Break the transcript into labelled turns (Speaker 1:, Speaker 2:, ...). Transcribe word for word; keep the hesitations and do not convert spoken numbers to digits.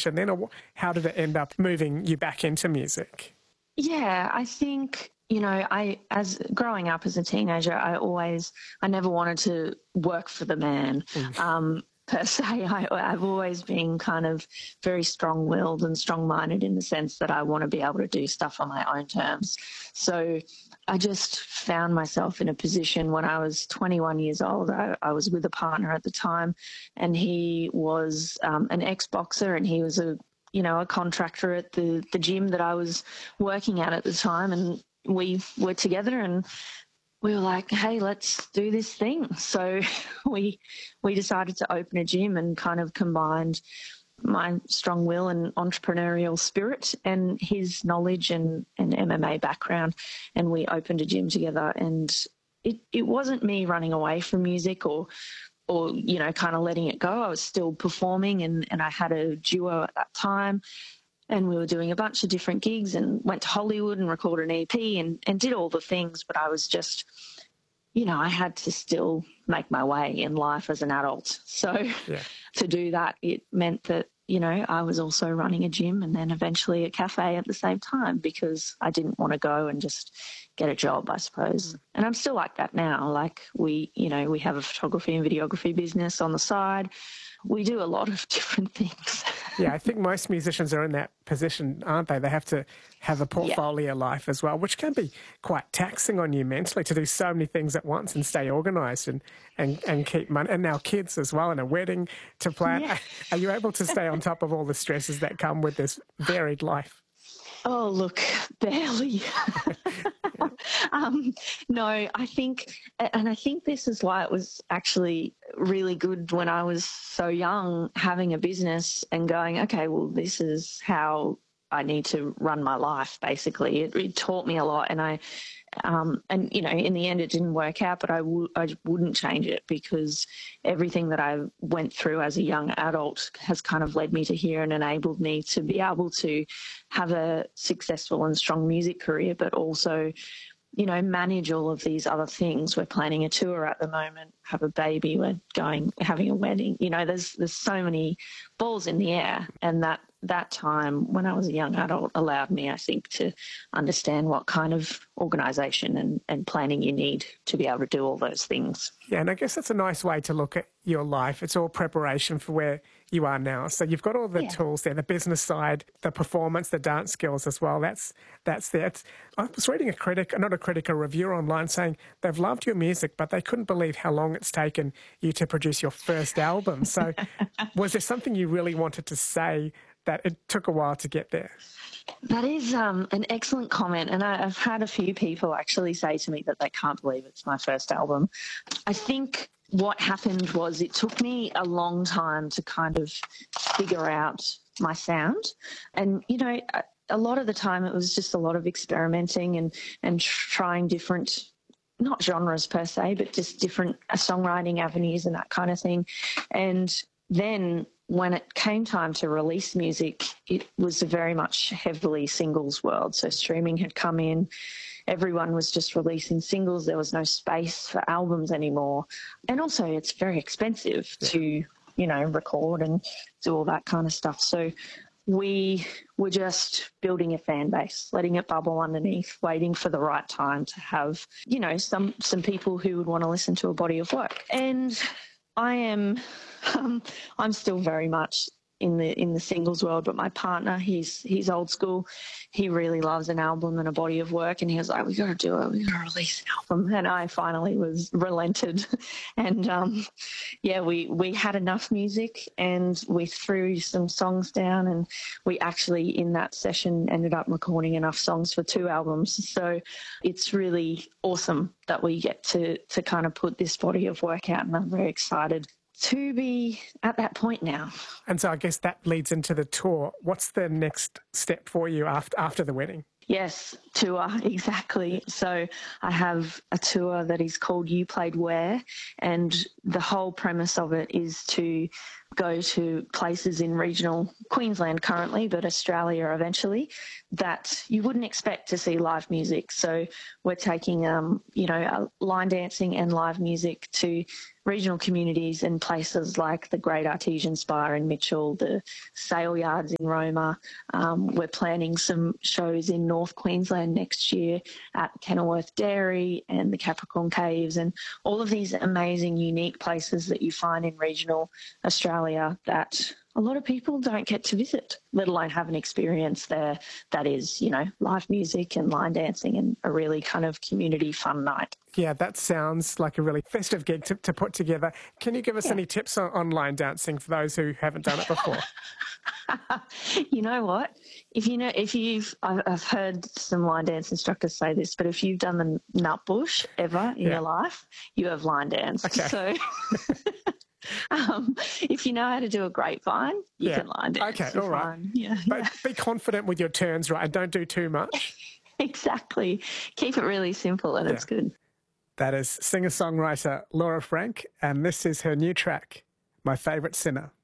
Speaker 1: musician then, or how did it end up moving you back into music?
Speaker 2: Yeah, I think, you know, I, as growing up as a teenager, I always, I never wanted to work for the man. Mm. Um, per se, I, I've always been kind of very strong-willed and strong-minded in the sense that I want to be able to do stuff on my own terms. So I just found myself in a position when I was twenty-one years old. I, I was with a partner at the time, and he was um, an ex-boxer, and he was a, you know, a contractor at the, the gym that I was working at at the time, and we were together, and we were like, hey, let's do this thing. So we we decided to open a gym and kind of combined my strong will and entrepreneurial spirit and his knowledge and, and M M A background. And we opened a gym together. And it, it wasn't me running away from music or, or you know, kind of letting it go. I was still performing, and, and I had a duo at that time. And we were doing a bunch of different gigs and went to Hollywood and recorded an E P and, and did all the things. But I was just, you know, I had to still make my way in life as an adult. So yeah. To do that, it meant that, you know, I was also running a gym and then eventually a cafe at the same time, because I didn't want to go and just get a job, I suppose. Mm. And I'm still like that now. Like we, you know, we have a photography and videography business on the side. We do a lot of different things.
Speaker 1: Yeah, I think most musicians are in that position, aren't they? They have to have a portfolio yeah. life as well, which can be quite taxing on you mentally to do so many things at once and stay organised and, and, and keep money. And now kids as well, and a wedding to plan. Yeah. Are you able to stay on top of all the stresses that come with this varied life?
Speaker 2: Oh, look, barely. um, no, I think, and I think this is why it was actually really good when I was so young, having a business and going, okay, well, this is how I need to run my life, basically. It, it taught me a lot, and I, um, and, you know, in the end it didn't work out, but I, w- I wouldn't change it, because everything that I went through as a young adult has kind of led me to here and enabled me to be able to have a successful and strong music career, but also, you know, manage all of these other things. We're planning a tour at the moment, have a baby, we're going, having a wedding. You know, there's there's so many balls in the air, and that that time when I was a young adult allowed me, I think, to understand what kind of organisation and, and planning you need to be able to do all those things.
Speaker 1: Yeah, and I guess that's a nice way to look at your life. It's all preparation for where you are now. So you've got all the yeah. tools there, the business side, the performance, the dance skills as well. That's that's there. It's, I was reading a critic, not a critic, a reviewer online saying they've loved your music, but they couldn't believe how long it's taken you to produce your first album. So was there something you really wanted to say that it took a while to get there?
Speaker 2: That is um, an excellent comment, and I, I've had a few people actually say to me that they can't believe it's my first album. I think what happened was it took me a long time to kind of figure out my sound, and, you know, a, a lot of the time it was just a lot of experimenting and, and trying different, not genres per se, but just different songwriting avenues and that kind of thing. And then when it came time to release music, it was a very much heavily singles world. So streaming had come in. Everyone was just releasing singles. There was no space for albums anymore. And also it's very expensive yeah. to, you know, record and do all that kind of stuff. So we were just building a fan base, letting it bubble underneath, waiting for the right time to have, you know, some, some people who would want to listen to a body of work. And I am, um, I'm still very much in the in the singles world, but my partner, he's he's old school. He really loves an album and a body of work, and he was like, "We got to do it. We got to release an album." And I finally was relented, and um, yeah, we we had enough music, and we threw some songs down, and we actually in that session ended up recording enough songs for two albums. So it's really awesome that we get to to kind of put this body of work out, and I'm very excited to be at that point now.
Speaker 1: And so I guess that leads into the tour. What's the next step for you after after the wedding?
Speaker 2: Yes, tour, exactly. So I have a tour that is called You Played Where, and the whole premise of it is to go to places in regional Queensland currently, but Australia eventually, that you wouldn't expect to see live music. So we're taking, um, you know, line dancing and live music to regional communities and places like the Great Artesian Spa in Mitchell, the Sale Yards in Roma. Um, we're planning some shows in North Queensland next year at Kenilworth Dairy and the Capricorn Caves, and all of these amazing, unique places that you find in regional Australia that a lot of people don't get to visit, let alone have an experience there that is, you know, live music and line dancing and a really kind of community fun night.
Speaker 1: Yeah, that sounds like a really festive gig to, to put together. Can you give us yeah. any tips on, on line dancing for those who haven't done it before?
Speaker 2: You know what? If you know, if you've, I've, I've heard some line dance instructors say this, but if you've done the nutbush ever in yeah. your life, you have line danced. Okay. So Um, if you know how to do a grapevine, you yeah. can line dance.
Speaker 1: Okay, all right.
Speaker 2: Yeah,
Speaker 1: but
Speaker 2: yeah.
Speaker 1: be confident with your turns, right? And don't do too much.
Speaker 2: Exactly. Keep it really simple and yeah. it's good.
Speaker 1: That is singer-songwriter Laura Frank, and this is her new track, My Favourite Sinner.